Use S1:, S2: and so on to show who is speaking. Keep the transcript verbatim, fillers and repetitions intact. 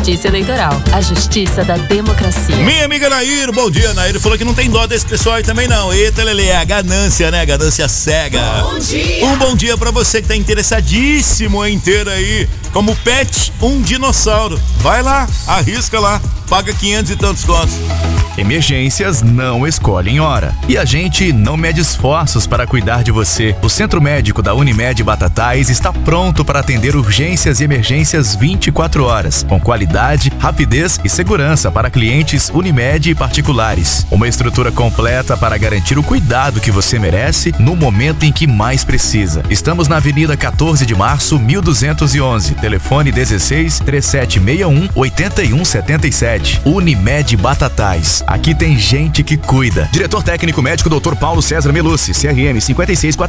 S1: Justiça Eleitoral, a justiça da democracia.
S2: Minha amiga Nair, bom dia. Nair falou que não tem dó desse pessoal aí também não. Eita, Lelê, a ganância, né? A ganância cega.
S3: Bom dia.
S2: Um bom dia pra você que tá interessadíssimo em ter aí como pet um dinossauro. Vai lá, arrisca lá, paga quinhentos e tantos contos.
S4: Emergências não escolhem hora. E a gente não mede esforços para cuidar de você. O Centro Médico da Unimed Batatais está pronto para atender urgências e emergências vinte e quatro horas, com qualidade, rapidez e segurança para clientes Unimed e particulares. Uma estrutura completa para garantir o cuidado que você merece no momento em que mais precisa. Estamos na Avenida quatorze de março, mil duzentos e onze. Telefone dezesseis, trinta e sete sessenta e um, oitenta e um setenta e sete. Unimed Batatais. Aqui tem gente que cuida. Diretor técnico médico doutor Paulo César Melucci, C R M cinquenta e seis